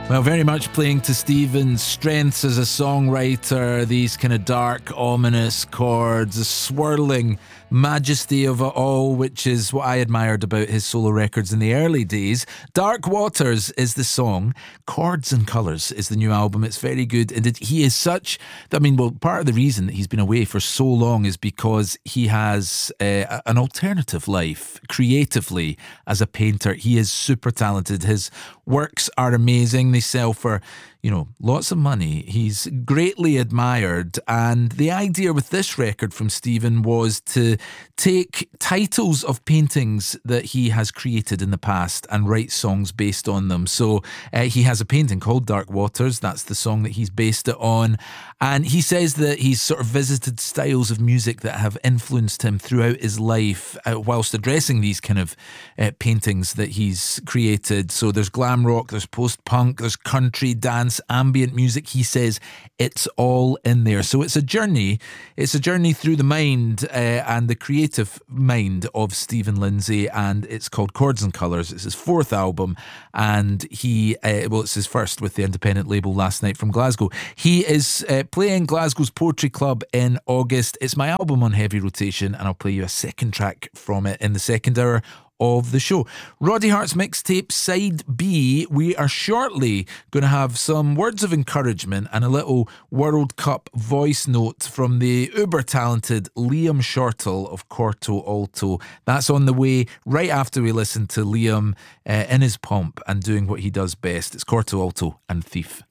Well, very much playing to Stephen's strengths as a songwriter, these kind of dark, ominous chords, the swirling majesty of it all, which is what I admired about his solo records in the early days. Dark Waters is the song. Chords and Colours is the new album. It's very good. And he is such, part of the reason that he's been away for so long is because he has an alternative life creatively as a painter. He is super talented. His works are amazing. They sell for, lots of money. He's greatly admired. And the idea with this record from Stephen was to take titles of paintings that he has created in the past and write songs based on them. So he has a painting called Dark Waters. That's the song that he's based it on. And he says that he's sort of visited styles of music that have influenced him throughout his life whilst addressing these kind of paintings that he's created. So there's glam rock, there's post-punk, there's country, dance, ambient music. He says it's all in there. So it's a journey. It's a journey through the mind and the creative mind of Stephen Lindsay, and it's called Chords and Colours. It's his fourth album, and it's his first with the independent label Last Night from Glasgow. He is playing Glasgow's Poetry Club in August. It's my album on heavy rotation, and I'll play you a second track from it in the second hour of the show. Roddy Hart's mixtape Side B. We are shortly going to have some words of encouragement and a little World Cup voice note from the uber talented Liam Shortall of Corto Alto. That's on the way right after we listen to Liam in his pomp and doing what he does best. It's Corto Alto and Thief.